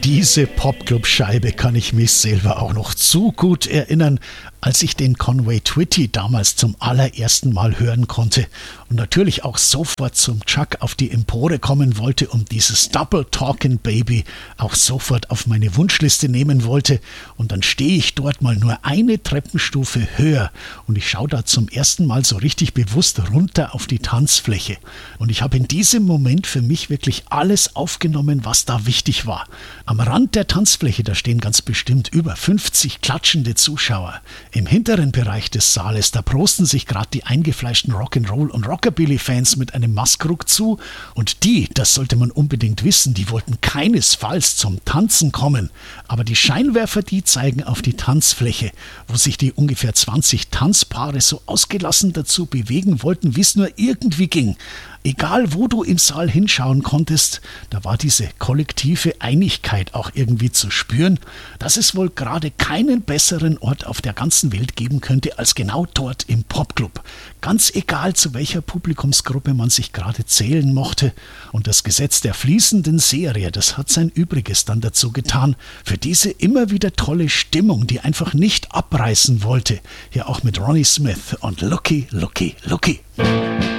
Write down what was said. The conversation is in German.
diese Popclub-Scheibe kann ich mich selber auch noch zu gut erinnern, als ich den Conway Twitty damals zum allerersten Mal hören konnte und natürlich auch sofort zum Chuck auf die Empore kommen wollte und dieses Double Talkin' Baby auch sofort auf meine Wunschliste nehmen wollte. Und dann stehe ich dort mal nur eine Treppenstufe höher und ich schaue da zum ersten Mal so richtig bewusst runter auf die Tanzfläche. Und ich habe in diesem Moment für mich wirklich alles aufgenommen, was da wichtig war. Am Rand der Tanzfläche, da stehen ganz bestimmt über 50 klatschende Zuschauer. Im hinteren Bereich des Saales, da prosten sich gerade die eingefleischten Rock'n'Roll- und Rockabilly-Fans mit einem Maßkrug zu. Und die, das sollte man unbedingt wissen, die wollten keinesfalls zum Tanzen kommen. Aber die Scheinwerfer, die zeigen auf die Tanzfläche, wo sich die ungefähr 20 Tanzpaare so ausgelassen dazu bewegen wollten, wie es nur irgendwie ging. Egal, wo du im Saal hinschauen konntest, da war diese kollektive Einigkeit auch irgendwie zu spüren, dass es wohl gerade keinen besseren Ort auf der ganzen Welt geben könnte als genau dort im Popclub. Ganz egal, zu welcher Publikumsgruppe man sich gerade zählen mochte. Und das Gesetz der fließenden Serie, das hat sein Übriges dann dazu getan, für diese immer wieder tolle Stimmung, die einfach nicht abreißen wollte. Hier auch mit Ronnie Smith und Looky, Looky, Looky.